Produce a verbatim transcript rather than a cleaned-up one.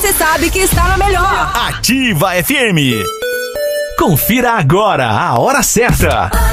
você sabe que está na melhor. Ativa F M. Confira agora a hora certa.